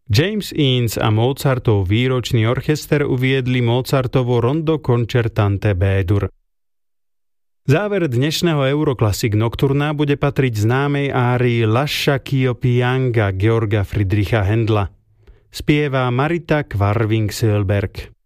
James Ince a Mozartov výročný orchester uviedli Mozartovo Rondo concertante B-dur. Záver dnešného Euroclassic Nocturna bude patriť známej árii Lascia ch'io pianga Georga Friedricha Händla. Spieva Marita Kvarving-Sjöberg.